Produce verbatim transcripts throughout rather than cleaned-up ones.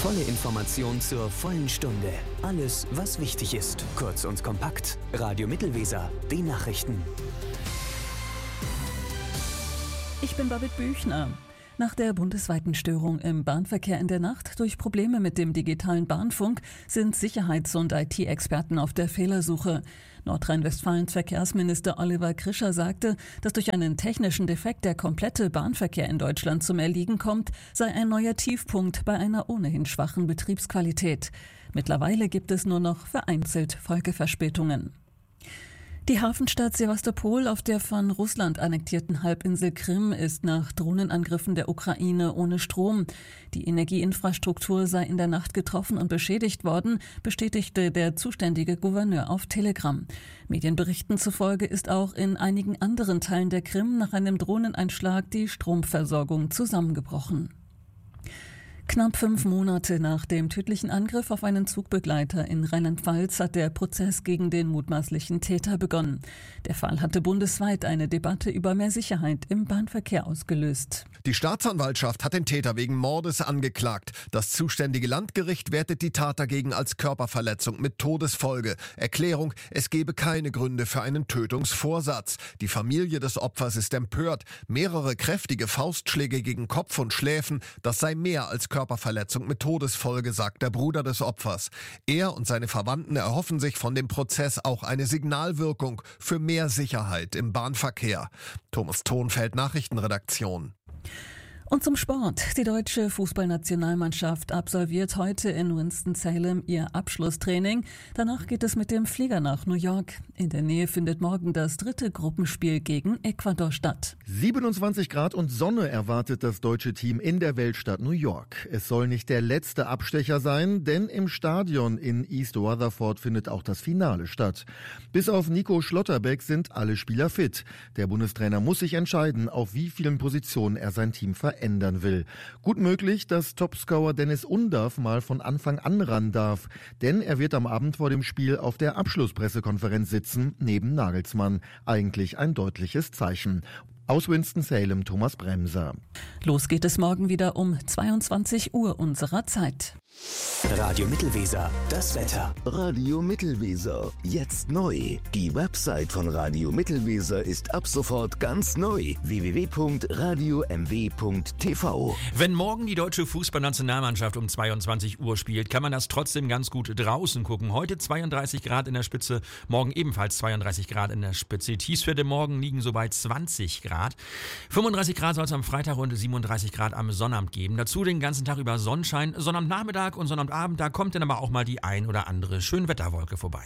Volle Information zur vollen Stunde. Alles, was wichtig ist. Kurz und kompakt. Radio Mittelweser. Die Nachrichten. Ich bin Babette Büchner. Nach der bundesweiten Störung im Bahnverkehr in der Nacht durch Probleme mit dem digitalen Bahnfunk sind Sicherheits- und I T-Experten auf der Fehlersuche. Nordrhein-Westfalens Verkehrsminister Oliver Krischer sagte, dass durch einen technischen Defekt der komplette Bahnverkehr in Deutschland zum Erliegen kommt, sei ein neuer Tiefpunkt bei einer ohnehin schwachen Betriebsqualität. Mittlerweile gibt es nur noch vereinzelt Folgeverspätungen. Die Hafenstadt Sewastopol auf der von Russland annektierten Halbinsel Krim ist nach Drohnenangriffen der Ukraine ohne Strom. Die Energieinfrastruktur sei in der Nacht getroffen und beschädigt worden, bestätigte der zuständige Gouverneur auf Telegram. Medienberichten zufolge ist auch in einigen anderen Teilen der Krim nach einem Drohneneinschlag die Stromversorgung zusammengebrochen. Knapp fünf Monate nach dem tödlichen Angriff auf einen Zugbegleiter in Rheinland-Pfalz hat der Prozess gegen den mutmaßlichen Täter begonnen. Der Fall hatte bundesweit eine Debatte über mehr Sicherheit im Bahnverkehr ausgelöst. Die Staatsanwaltschaft hat den Täter wegen Mordes angeklagt. Das zuständige Landgericht wertet die Tat dagegen als Körperverletzung mit Todesfolge. Erklärung: Es gebe keine Gründe für einen Tötungsvorsatz. Die Familie des Opfers ist empört. Mehrere kräftige Faustschläge gegen Kopf und Schläfen, das sei mehr als Körperverletzung mit Todesfolge, sagt der Bruder des Opfers. Er und seine Verwandten erhoffen sich von dem Prozess auch eine Signalwirkung für mehr Sicherheit im Bahnverkehr. Thomas Thonfeld, Nachrichtenredaktion. Und zum Sport. Die deutsche Fußballnationalmannschaft absolviert heute in Winston-Salem ihr Abschlusstraining. Danach geht es mit dem Flieger nach New York. In der Nähe findet morgen das dritte Gruppenspiel gegen Ecuador statt. siebenundzwanzig Grad und Sonne erwartet das deutsche Team in der Weltstadt New York. Es soll nicht der letzte Abstecher sein, denn im Stadion in East Rutherford findet auch das Finale statt. Bis auf Nico Schlotterbeck sind alle Spieler fit. Der Bundestrainer muss sich entscheiden, auf wie vielen Positionen er sein Team verändert. ändern will. Gut möglich, dass Topscorer Dennis Undav mal von Anfang an ran darf, denn er wird am Abend vor dem Spiel auf der Abschlusspressekonferenz sitzen, neben Nagelsmann. Eigentlich ein deutliches Zeichen. Aus Winston-Salem, Thomas Bremser. Los geht es morgen wieder um zweiundzwanzig Uhr unserer Zeit. Radio Mittelweser, das Wetter. Radio Mittelweser, jetzt neu. Die Website von Radio Mittelweser ist ab sofort ganz neu. w w w punkt radio m w punkt t v. Wenn morgen die deutsche Fußballnationalmannschaft um zweiundzwanzig Uhr spielt, kann man das trotzdem ganz gut draußen gucken. Heute zweiunddreißig Grad in der Spitze, morgen ebenfalls zweiunddreißig Grad in der Spitze. Die Tiefstwerte morgen liegen so bei zwanzig Grad. fünfunddreißig Grad soll es am Freitag und siebenunddreißig Grad am Sonnabend geben. Dazu den ganzen Tag über Sonnenschein. Sonnabendnachmittag und Sonnabendabend, da kommt dann aber auch mal die ein oder andere Schönwetterwolke vorbei.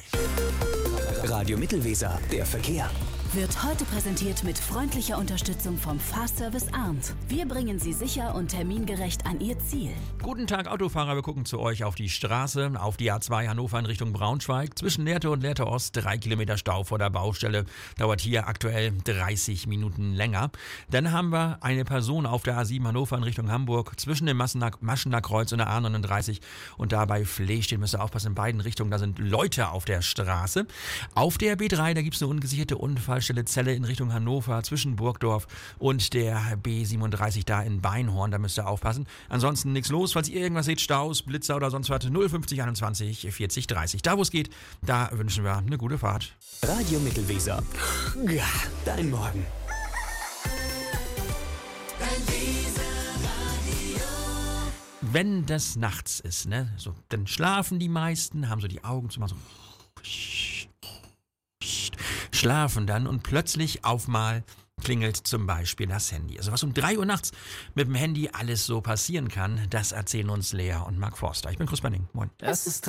Radio Mittelweser, der Verkehr. Wird heute präsentiert mit freundlicher Unterstützung vom Fahrservice Arndt. Wir bringen Sie sicher und termingerecht an Ihr Ziel. Guten Tag Autofahrer, wir gucken zu euch auf die Straße, auf die A zwei Hannover in Richtung Braunschweig. Zwischen Lehrte und Lehrte Ost drei Kilometer Stau vor der Baustelle. Dauert hier aktuell dreißig Minuten länger. Dann haben wir eine Person auf der A sieben Hannover in Richtung Hamburg. Zwischen dem Maschener, Maschener Kreuz und der A neununddreißig und dabei Flee stehen. Müsst ihr aufpassen, in beiden Richtungen, da sind Leute auf der Straße. Auf der B drei, da gibt es eine ungesicherte Unfallstelle Zelle in Richtung Hannover zwischen Burgdorf und der B siebenunddreißig da in Beinhorn. Da müsst ihr aufpassen. Ansonsten nichts los. Falls ihr irgendwas seht, Staus, Blitzer oder sonst was, null fünfzig einundzwanzig vierzig dreißig. Da wo es geht, da wünschen wir eine gute Fahrt. Radio Mittelweser. Ja, dein Morgen. Wenn das nachts ist, ne, so, dann schlafen die meisten, haben so die Augen zu machen, so schlafen dann und plötzlich auf mal klingelt zum Beispiel das Handy. Also was um drei Uhr nachts mit dem Handy alles so passieren kann, das erzählen uns Lea und Mark Forster. Ich bin Chris Benning. Moin. Es ist